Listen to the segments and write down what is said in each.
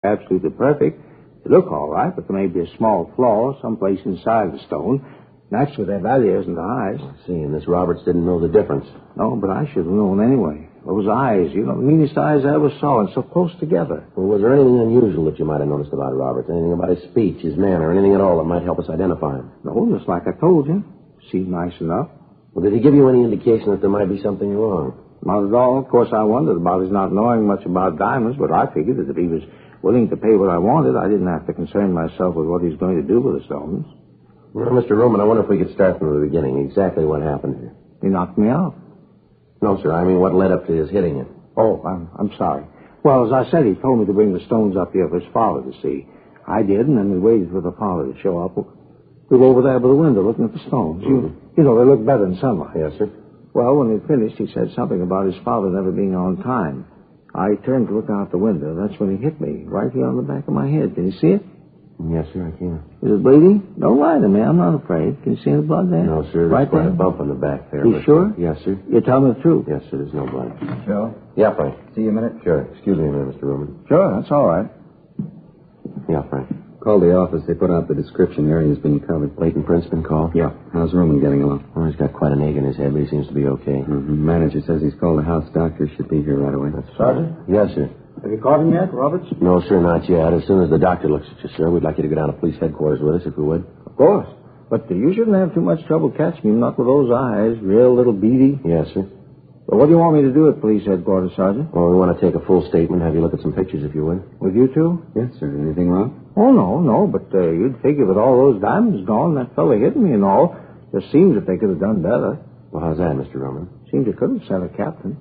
absolutely perfect. They look all right, but there may be a small flaw someplace inside the stone. Naturally, they're about ears and eyes. I see, and this Roberts didn't know the difference. No, but I should have known anyway. Those eyes, the meanest eyes I ever saw, and so close together. Well, was there anything unusual that you might have noticed about Roberts? Anything about his speech, his manner, anything at all that might help us identify him? No, just like I told you. Seemed nice enough. Well, did he give you any indication that there might be something wrong? Not at all. Of course, I wondered about his not knowing much about diamonds, but I figured that if he was willing to pay what I wanted, I didn't have to concern myself with what he's going to do with the stones. Well, Mr. Ruman, I wonder if we could start from the beginning. Exactly what happened here. He knocked me out. No, sir. I mean, what led up to his hitting you? Oh, I'm sorry. Well, as I said, he told me to bring the stones up here for his father to see. I did, and then we waited for the father to show up. We were over there by the window looking at the stones. Mm-hmm. They look better in sunlight. Yes, sir. Well, when he finished, he said something about his father never being on time. I turned to look out the window. That's when he hit me, right here on the back of my head. Can you see it? Yes, sir, I can. Is it bleeding? Don't lie to me. I'm not afraid. Can you see any blood there? No, sir. Right There's quite there? a bump on the back there. You sure? Yes, sir. You're telling the truth? Yes, sir. There's no blood. Joe? Yeah, Frank. See you a minute? Sure. Excuse me a minute, Mr. Ruman. Sure, that's all right. Yeah, Frank. Called the office. They put out the description. Area's being covered. Leighton Prince been called? Yeah. How's Ruman getting along? Well, he's got quite an ache in his head, but he seems to be okay. Mm-hmm. Manager says he's called the house doctor. Should be here right away. Sergeant? Yes, sir. Have you caught him yet, Roberts? No, sir, not yet. As soon as the doctor looks at you, sir, we'd like you to go down to police headquarters with us, if you would. Of course. But you shouldn't have too much trouble catching him, not with those eyes. Real little beady. Yes, sir. But what do you want me to do at police headquarters, Sergeant? Well, we want to take a full statement, have you look at some pictures, if you would. With you two? Yes, sir. Anything wrong? Oh, no. But you'd figure with all those diamonds gone, that fellow hit me and all, it seems that they could have done better. Well, how's that, Mr. Ruman? Seems you could have sent a captain.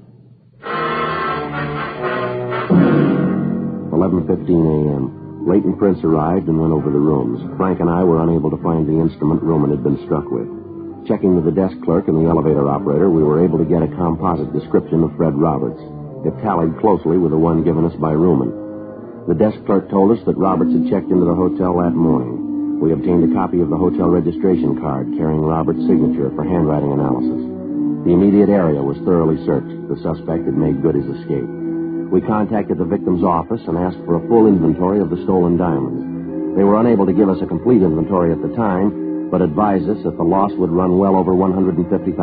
11:15 a.m. Leighton Prince arrived and went over the rooms. Frank and I were unable to find the instrument Ruman had been struck with. Checking with the desk clerk and the elevator operator, we were able to get a composite description of Fred Roberts. It tallied closely with the one given us by Ruman. The desk clerk told us that Roberts had checked into the hotel that morning. We obtained a copy of the hotel registration card carrying Roberts' signature for handwriting analysis. The immediate area was thoroughly searched. The suspect had made good his escape. We contacted the victim's office and asked for a full inventory of the stolen diamonds. They were unable to give us a complete inventory at the time, but advised us that the loss would run well over $150,000.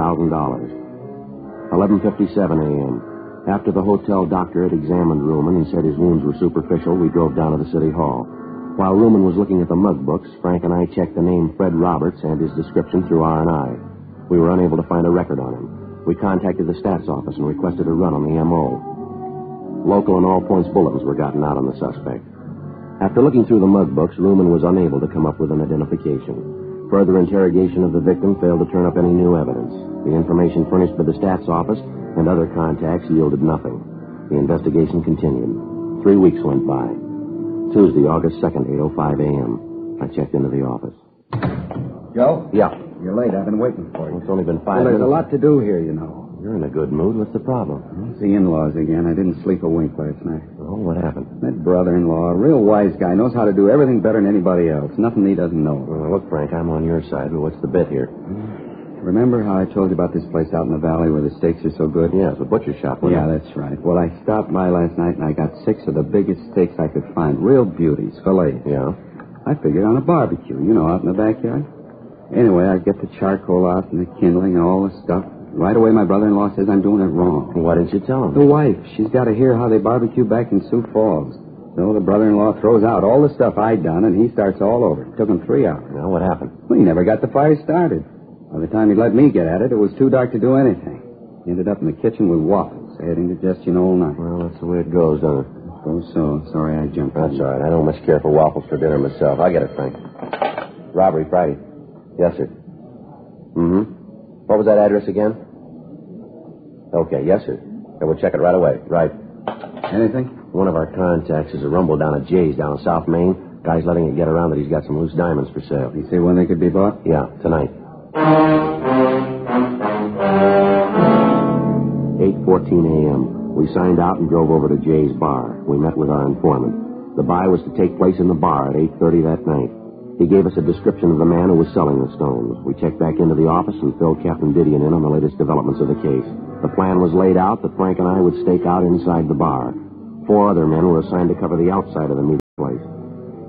11:57 a.m. After the hotel doctor had examined Ruman and said his wounds were superficial, we drove down to the city hall. While Ruman was looking at the mug books, Frank and I checked the name Fred Roberts and his description through R&I. We were unable to find a record on him. We contacted the stats office and requested a run on the M.O. Local and all points bulletins were gotten out on the suspect. After looking through the mug books, Ruman was unable to come up with an identification. Further interrogation of the victim failed to turn up any new evidence. The information furnished by the stats office and other contacts yielded nothing. The investigation continued. 3 weeks went by. Tuesday, August 2nd, 8:05 a.m. I checked into the office. Joe? Yeah. You're late. I've been waiting for you. It's only been 5 Well, minutes. there's a lot to do here, you know. You're in a good mood. What's the problem? It's the in-laws again. I didn't sleep a wink last night. Oh, what happened? That brother-in-law, a real wise guy, knows how to do everything better than anybody else. Nothing he doesn't know. Well, look, Frank, I'm on your side, but what's the bit here? Remember how I told you about this place out in the valley where the steaks are so good? Yeah, the butcher shop. wasn't Yeah, it? that's right. Well, I stopped by last night and I got 6 of the biggest steaks I could find. Real beauties, fillets. Yeah. I figured on a barbecue, out in the backyard. Anyway, I get the charcoal out and the kindling and all the stuff. Right away, my brother-in-law says I'm doing it wrong. Why didn't you tell him? The wife, she's got to hear how they barbecue back in Sioux Falls. So the brother-in-law throws out all the stuff I'd done, and he starts all over. It took him 3 hours. Now, what happened? Well, he never got the fire started. By the time he let me get at it, it was too dark to do anything. He ended up in the kitchen with waffles, adding digestion all night. Well, that's the way it goes, doesn't it? So sorry I jumped. That's all right. I don't much care for waffles for dinner myself. I get it, Frank. Robbery Friday. Yes, sir. Mm-hmm. What was that address again? Okay, yes, sir. Okay, we'll check it right away. Right. Anything? One of our contacts is a rumble down at Jay's down in South Maine. Guy's letting it get around that he's got some loose diamonds for sale. You see when they could be bought? Yeah, tonight. 8:14 a.m. We signed out and drove over to Jay's bar. We met with our informant. The buy was to take place in the bar at 8:30 that night. He gave us a description of the man who was selling the stones. We checked back into the office and filled Captain Didion in on the latest developments of the case. The plan was laid out that Frank and I would stake out inside the bar. 4 other men were assigned to cover the outside of the meeting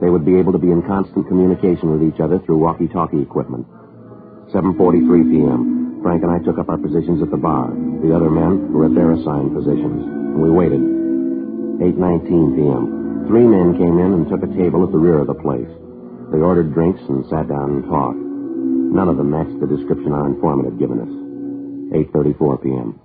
They would be able to be in constant communication with each other through walkie-talkie equipment. 7:43 p.m. Frank and I took up our positions at the bar. The other men were at their assigned positions. And we waited. 8:19 p.m. 3 men came in and took a table at the rear of the place. They ordered drinks and sat down and talked. None of them matched the description our informant had given us. 8:34 p.m.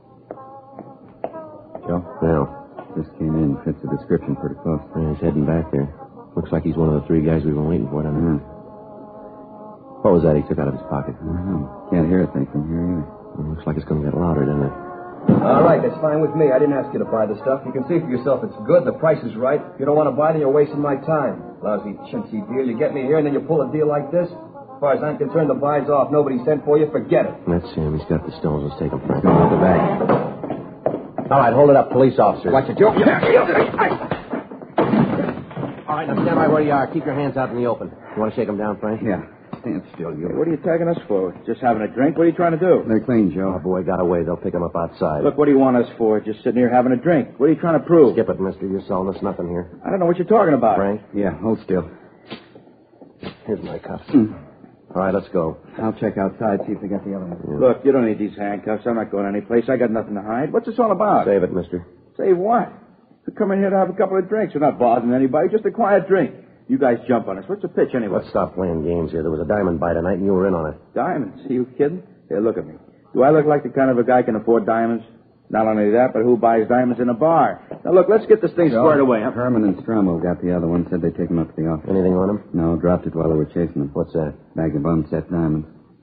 Joe? Yeah. Just came in. Fits the description pretty close. Yeah, he's heading back there. Looks like he's one of the 3 guys we've been waiting for, doesn't he? What was that he took out of his pocket? I don't know. Can't hear a thing from here either. Looks like it's going to get louder, doesn't it? All right, that's fine with me. I didn't ask you to buy the stuff. You can see for yourself it's good. The price is right. If you don't want to buy it, then you're wasting my time. Lousy, chintzy deal. You get me here, and then you pull a deal like this? As far as I'm concerned, the buy's off. Nobody sent for you. Forget it. That's him. He's got the stones. Let's take him, Frank. Go out the back. All right, hold it up, police officer. Watch it, Joe. All right, now stand right where you are. Keep your hands out in the open. You want to shake him down, Frank? Yeah. Stand still, you. What are you tagging us for? Just having a drink? What are you trying to do? They're clean, Joe. Our boy got away. They'll pick him up outside. Look, what do you want us for? Just sitting here having a drink. What are you trying to prove? Skip it, mister. You're selling us nothing here. I don't know what you're talking about. Frank, Yeah, hold still. here's my cuffs. All right, let's go. I'll check outside, see if they got the other one. Yeah. Look, you don't need these handcuffs. I'm not going anyplace. I got nothing to hide. What's this all about? Save it, mister. Save what? We come in here to have a couple of drinks. We're not bothering anybody. Just a quiet drink. You guys jump on us. What's the pitch anyway? Let's stop playing games here. There was a diamond buy tonight, and you were in on it. Diamonds? Are you kidding? Here, look at me. Do I look like the kind of a guy can afford diamonds? Not only that, but who buys diamonds in a bar? Now, look, let's get this thing squared away. Huh? Herman and Stromo got the other one. Said they'd take him up to the office. Anything on him? No, dropped it while they were chasing him. What's that? Bag of bum set diamonds.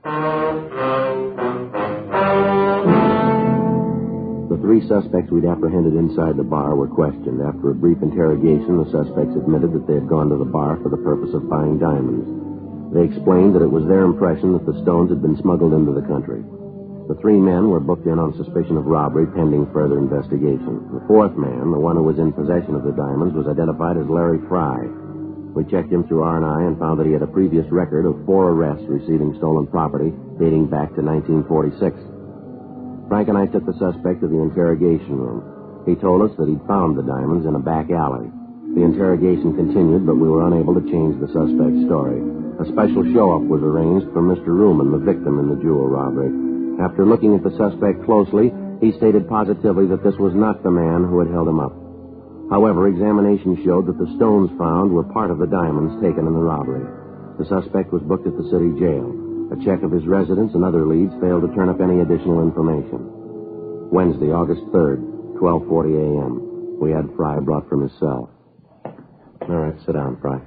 The 3 suspects we'd apprehended inside the bar were questioned. After a brief interrogation, the suspects admitted that they had gone to the bar for the purpose of buying diamonds. They explained that it was their impression that the stones had been smuggled into the country. The 3 men were booked in on suspicion of robbery pending further investigation. The 4th man, the one who was in possession of the diamonds, was identified as Larry Fry. We checked him through R&I and found that he had a previous record of 4 arrests receiving stolen property dating back to 1946. Frank and I took the suspect to the interrogation room. He told us that he'd found the diamonds in a back alley. The interrogation continued, but we were unable to change the suspect's story. A special show-up was arranged for Mr. Ruman, the victim in the jewel robbery. After looking at the suspect closely, he stated positively that this was not the man who had held him up. However, examination showed that the stones found were part of the diamonds taken in the robbery. The suspect was booked at the city jail. A check of his residence and other leads failed to turn up any additional information. Wednesday, August 3rd, 12:40 a.m. We had Fry brought from his cell. All right, sit down, Fry.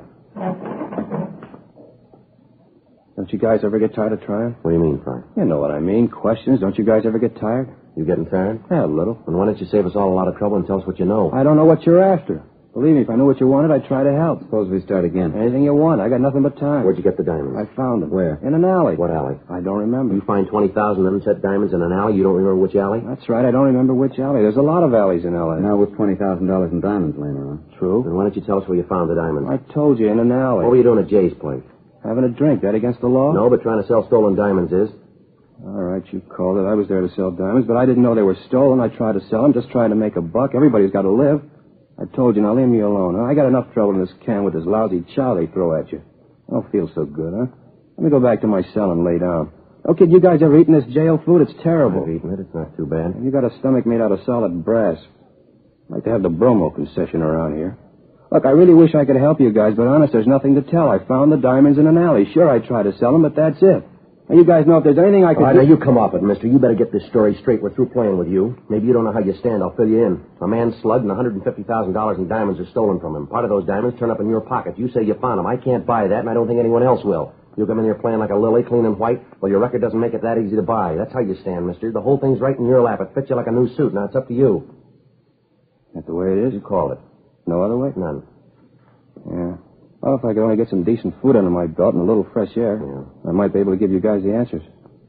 Don't you guys ever get tired of trying? What do you mean, Fry? You know what I mean. Questions. Don't you guys ever get tired? You getting tired? Yeah, a little. And why don't you save us all a lot of trouble and tell us what you know? I don't know what you're after. Believe me, if I knew what you wanted, I'd try to help. Suppose we start again. Anything you want. I got nothing but time. Where'd you get the diamonds? I found them. Where? In an alley. What alley? I don't remember. You find 20,000 unset diamonds in an alley? You don't remember which alley? That's right. I don't remember which alley. There's a lot of alleys in L.A. Now with $20,000 in diamonds laying around. True. Then why don't you tell us where you found the diamonds? I told you, in an alley. What were you doing at Jay's place? Having a drink. That against the law? No, but trying to sell stolen diamonds is. All right, you called it. I was there to sell diamonds, but I didn't know they were stolen. I tried to sell them, just trying to make a buck. Everybody's got to live. I told you, now leave me alone. Huh? I got enough trouble in this can with this lousy chow they throw at you. I don't feel so good, huh? Let me go back to my cell and lay down. Oh, kid, you guys ever eaten this jail food? It's terrible. I've eaten it. It's not too bad. You got a stomach made out of solid brass. I'd like to have the bromo concession around here. Look, I really wish I could help you guys, but honest, there's nothing to tell. I found the diamonds in an alley. Sure, I tried to sell them, but that's it. Now, you guys know if there's anything I could All right, do... now you come off it, mister. You better get this story straight. We're through playing with you. Maybe you don't know how you stand. I'll fill you in. A man slugged and $150,000 in diamonds are stolen from him. Part of those diamonds turn up in your pocket. You say you found them. I can't buy that, and I don't think anyone else will. You come in here playing like a lily, clean and white. Well, your record doesn't make it that easy to buy. That's how you stand, mister. The whole thing's right in your lap. It fits you like a new suit. Now, it's up to you. That's the way it is? You call it. No other way? None. Yeah. Well, if I could only get some decent food under my belt and a little fresh air, I might be able to give you guys the answers.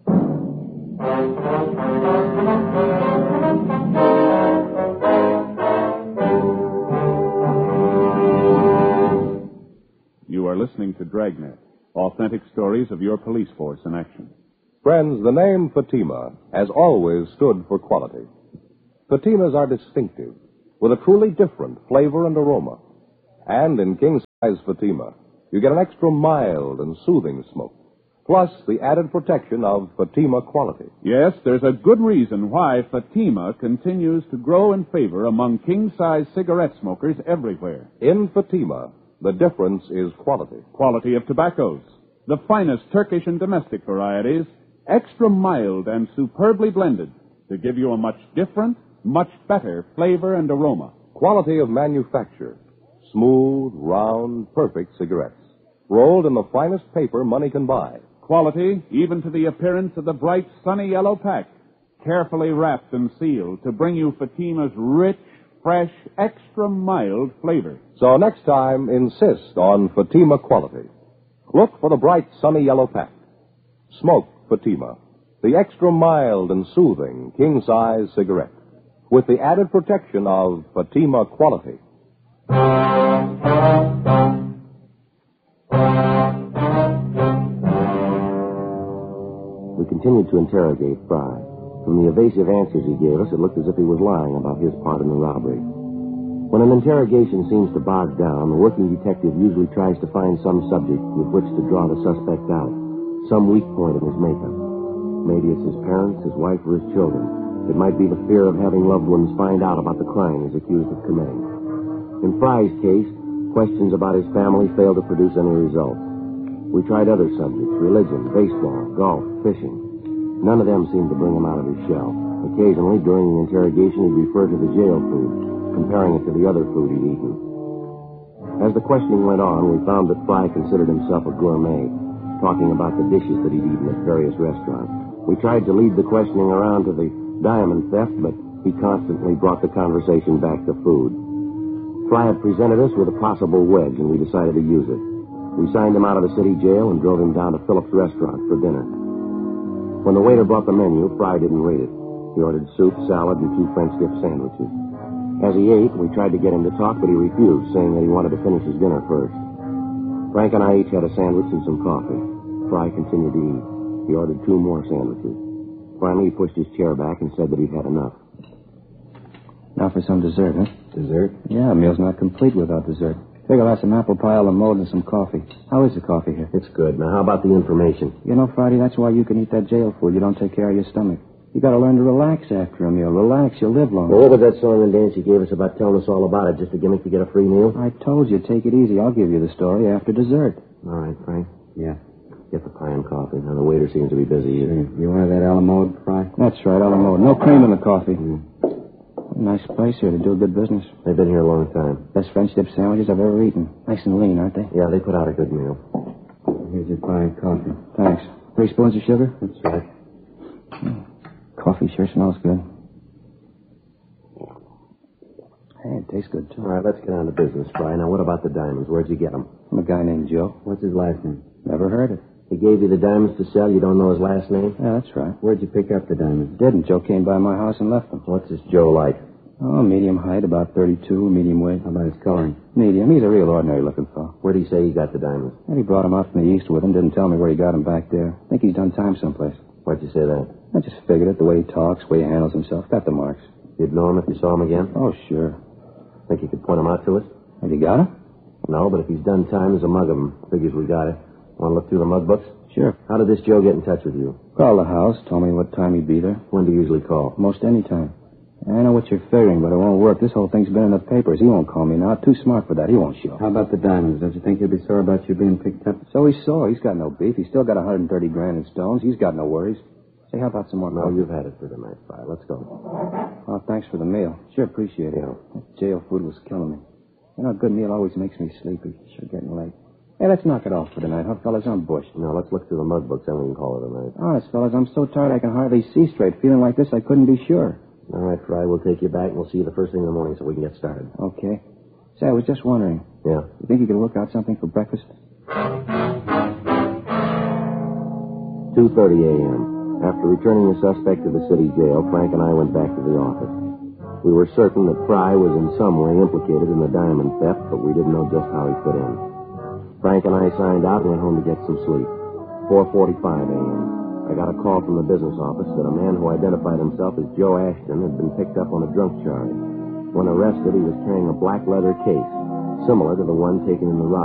You are listening to Dragnet, authentic stories of your police force in action. Friends, the name Fatima has always stood for quality. Fatimas are distinctive, with a truly different flavor and aroma. And in king-size Fatima, you get an extra mild and soothing smoke, plus the added protection of Fatima quality. Yes, there's a good reason why Fatima continues to grow in favor among king-size cigarette smokers everywhere. In Fatima, the difference is quality. Quality of tobaccos, the finest Turkish and domestic varieties, extra mild and superbly blended to give you a much different, much better flavor and aroma. Quality of manufacture. Smooth, round, perfect cigarettes. Rolled in the finest paper money can buy. Quality even to the appearance of the bright, sunny yellow pack, carefully wrapped and sealed to bring you Fatima's rich, fresh, extra mild flavor. So next time, insist on Fatima quality. Look for the bright, sunny yellow pack. Smoke Fatima, the extra mild and soothing king-size cigarette, with the added protection of Fatima quality. We continued to interrogate Fry. From the evasive answers he gave us, it looked as if he was lying about his part in the robbery. When an interrogation seems to bog down, the working detective usually tries to find some subject with which to draw the suspect out, some weak point in his makeup. Maybe it's his parents, his wife, or his children. It might be the fear of having loved ones find out about the crime he's accused of committing. In Fry's case, questions about his family failed to produce any results. We tried other subjects, religion, baseball, golf, fishing. None of them seemed to bring him out of his shell. Occasionally, during the interrogation, he'd refer to the jail food, comparing it to the other food he'd eaten. As the questioning went on, we found that Fry considered himself a gourmet, talking about the dishes that he'd eaten at various restaurants. We tried to lead the questioning around to the diamond theft, but he constantly brought the conversation back to food. Fry had presented us with a possible wedge, and we decided to use it. We signed him out of the city jail and drove him down to Phillips' restaurant for dinner. When the waiter brought the menu, Fry didn't read it. He ordered soup, salad, and 2 French dip sandwiches. As he ate, we tried to get him to talk, but he refused, saying that he wanted to finish his dinner first. Frank and I each had a sandwich and some coffee. Fry continued to eat. He ordered 2 more sandwiches. Finally, he pushed his chair back and said that he'd had enough. Now for some dessert, huh? Dessert? Yeah, a meal's not complete without dessert. Figure I'll have some apple pie, a mode, and some coffee. How is the coffee here? It's good. Now, how about the information? You know, Friday, that's why you can eat that jail food. You don't take care of your stomach. You got to learn to relax after a meal. Relax, you'll live longer. Well, what was that song and dance you gave us about telling us all about it? Just a gimmick to get a free meal? I told you, take it easy. I'll give you the story after dessert. All right, Frank. Yeah. Get the pie and coffee. Now, the waiter seems to be busy. You wanted that Alamode, Fry? That's right, Alamo. No cream in the coffee. Nice place here to do good business. They've been here a long time. Best French dip sandwiches I've ever eaten. Nice and lean, aren't they? Yeah, they put out a good meal. Here's your pie and coffee. Thanks. 3 spoons of sugar? That's right. Coffee sure smells good. Hey, it tastes good, too. All right, let's get on to business, Fry. Now, what about the diamonds? Where'd you get them? From a guy named Joe. What's his last name? Never heard it. He gave you the diamonds to sell. You don't know his last name? Yeah, that's right. Where'd you pick up the diamonds? Didn't. Joe came by my house and left them. What's this Joe like? Oh, medium height, about 32, medium weight. How about his coloring? Medium. He's a real ordinary looking fellow. Where'd he say he got the diamonds? And he brought them out from the east with him. Didn't tell me where he got them back there. I think he's done time someplace. Why'd you say that? I just figured it. The way he talks, the way he handles himself. Got the marks. You'd know him if you saw him again? Oh, sure. Think you could point him out to us? Have you got him? No, but if he's done time, there's a mug of him. Figures we got it. Want to look through the mug books? Sure. How did this Joe get in touch with you? Called the house, told me what time he'd be there. When do you usually call? Most any time. I know what you're figuring, but it won't work. This whole thing's been in the papers. He won't call me now. Too smart for that. He won't show. How about the diamonds? Don't you think he'll be sore about you being picked up? So he saw. He's got no beef. He's still got 130 grand in stones. He's got no worries. Say, how about some more No, coffee? you've had it for the night, Fry. Let's go. Oh, thanks for the meal. Sure appreciate it. Yeah. That jail food was killing me. You know, a good meal always makes me sleepy. Sure getting late. Hey, let's knock it off for tonight, huh, fellas? I'm bushed. Now, let's look through the mug books, then we can call it a night. Honest, fellas, I'm so tired I can hardly see straight. Feeling like this, I couldn't be sure. All right, Fry, we'll take you back, and we'll see you the first thing in the morning so we can get started. Okay. Say, I was just wondering. Yeah. You think you could work out something for breakfast? 2:30 a.m. After returning the suspect to the city jail, Frank and I went back to the office. We were certain that Fry was in some way implicated in the diamond theft, but we didn't know just how he fit in. Frank and I signed out and went home to get some sleep. 4:45 a.m. I got a call from the business office that a man who identified himself as Joe Ashton had been picked up on a drunk charge. When arrested, he was carrying a black leather case, similar to the one taken in the robbery.